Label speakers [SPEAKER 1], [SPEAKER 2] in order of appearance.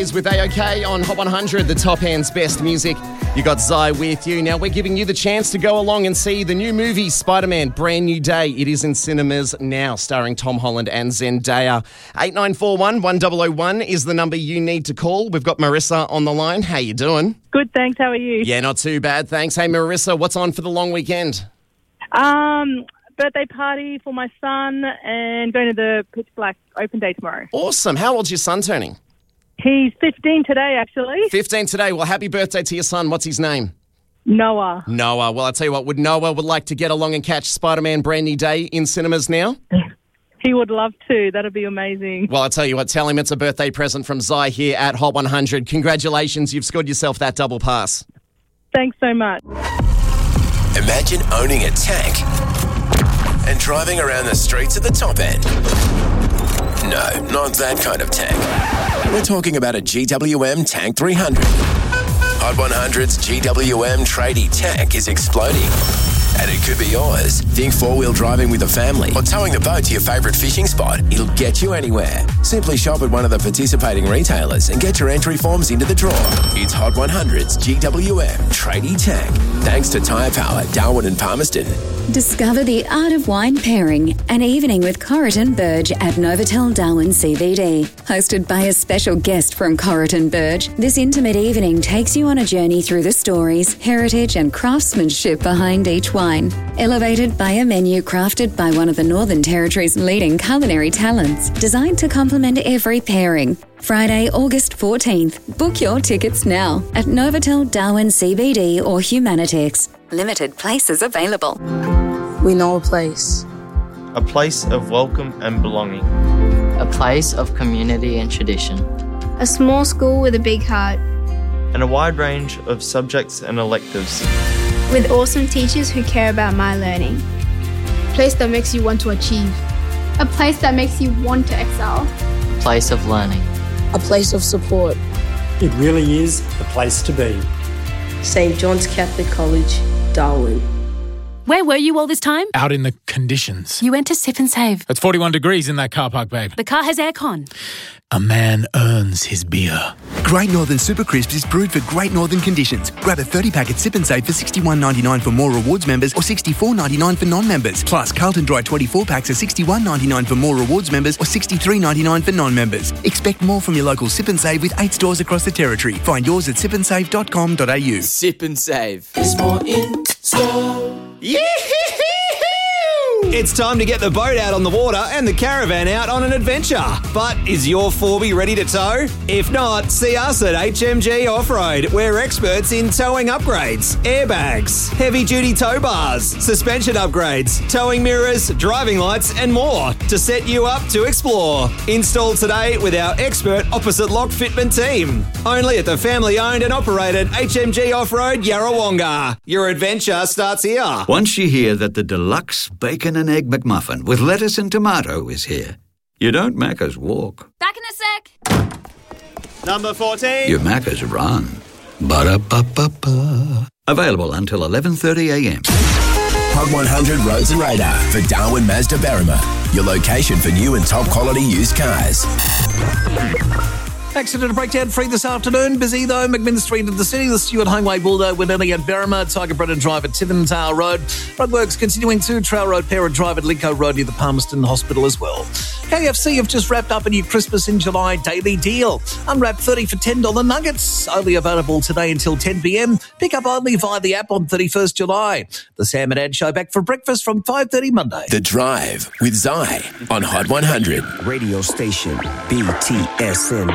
[SPEAKER 1] Is with AOK on Hot 100, the top end's best music. You got Zai with you. Now we're giving you the chance to go along and see the new movie, Spider-Man, Brand New Day. It is in cinemas now, starring Tom Holland and Zendaya. 8941 1001 is the number you need to call. We've got Marissa on the line. How you doing?
[SPEAKER 2] Good, thanks. How are you?
[SPEAKER 1] Yeah, not too bad, thanks. Hey, Marissa, what's on for the long weekend?
[SPEAKER 2] Birthday party for my son and going to the Pitch Black open day tomorrow.
[SPEAKER 1] Awesome. How old's your son turning?
[SPEAKER 2] He's 15 today, actually.
[SPEAKER 1] 15 today. Well, happy birthday to your son. What's his name?
[SPEAKER 2] Noah.
[SPEAKER 1] Noah. Well, I'll tell you what, would like to get along and catch Spider-Man Brand New Day in cinemas now?
[SPEAKER 2] He would love to. That'd be amazing.
[SPEAKER 1] Well, I'll tell you what, tell him it's a birthday present from Zai here at Hot 100. Congratulations, you've scored yourself that double pass.
[SPEAKER 2] Thanks so much.
[SPEAKER 3] Imagine owning a tank and driving around the streets at the top end. No, not that kind of tank. We're talking about a GWM Tank 300. Hot 100's GWM tradie tank is exploding. And it could be yours. Think four-wheel driving with a family or towing the boat to your favourite fishing spot. It'll get you anywhere. Simply shop at one of the participating retailers and get your entry forms into the draw. It's Hot 100's GWM Tradie Tank. Thanks to Tyre Power, Darwin and Palmerston.
[SPEAKER 4] Discover the art of wine pairing, an evening with Corriton Burge at Novotel Darwin CBD. Hosted by a special guest from Corriton Burge, this intimate evening takes you on a journey through the stories, heritage and craftsmanship behind each wine. Elevated by a menu crafted by one of the Northern Territory's leading culinary talents, designed to complement every pairing. Friday, August 14th. Book your tickets now at Novotel Darwin CBD or Humanitix. Limited places available.
[SPEAKER 5] We know a place.
[SPEAKER 6] A place of welcome and belonging.
[SPEAKER 7] A place of community and tradition.
[SPEAKER 8] A small school with a big heart.
[SPEAKER 6] And a wide range of subjects and electives.
[SPEAKER 8] With awesome teachers who care about my learning.
[SPEAKER 5] A place that makes you want to achieve.
[SPEAKER 8] A place that makes you want to excel.
[SPEAKER 7] A place of learning.
[SPEAKER 5] A place of support.
[SPEAKER 9] It really is the place to be.
[SPEAKER 5] St. John's Catholic College, Darwin.
[SPEAKER 10] Where were you all this time?
[SPEAKER 11] Out in the conditions.
[SPEAKER 10] You went to Sip and Save.
[SPEAKER 11] It's 41 degrees in that car park, babe.
[SPEAKER 10] The car has aircon.
[SPEAKER 11] A man earns his beer.
[SPEAKER 12] Great Northern Super Crisps is brewed for Great Northern conditions. Grab a 30-pack at Sip and Save for $61.99 for more rewards members or $64.99 for non-members. Plus, Carlton Dry 24-packs are $61.99 for more rewards members or $63.99 for non-members. Expect more from your local Sip and Save with 8 stores across the territory. Find yours at sipandsave.com.au.
[SPEAKER 13] Sip and Save. There's more in store.
[SPEAKER 14] Yeah! It's time to get the boat out on the water and the caravan out on an adventure. But is your 4B ready to tow? If not, see us at HMG Off-Road. We're experts in towing upgrades, airbags, heavy-duty tow bars, suspension upgrades, towing mirrors, driving lights and more to set you up to explore. Install today with our expert opposite lock fitment team. Only at the family-owned and operated HMG Off-Road Yarrawonga. Your adventure starts here.
[SPEAKER 15] Once you hear that the deluxe bacon and egg McMuffin with lettuce and tomato is here, you don't Macca's walk.
[SPEAKER 10] Back in a sec.
[SPEAKER 14] Number 14.
[SPEAKER 15] You Macca's run. Ba-da-ba-ba-ba. Available until 11:30am.
[SPEAKER 3] Hot 100 Roads and Radar for Darwin Mazda Berrima. Your location for new and top quality used cars.
[SPEAKER 16] Accident breakdown free this afternoon. Busy though, McMinn Street in the city. The Stewart Highway Bulldo Winelli at Berrima. Tiger Brennan Drive at Tiventale Road. Roadworks continuing to Trail Road, Parent Drive at Lincoln Road near the Palmerston Hospital as well. KFC have just wrapped up a new Christmas in July daily deal. Unwrapped 30 for $10 nuggets. Only available today until 10pm. Pick up only via the app on 31st July. The Sam and Ad Show back for breakfast from 5:30 Monday.
[SPEAKER 3] The Drive with Zai on Hot 100.
[SPEAKER 17] Radio station BTSN.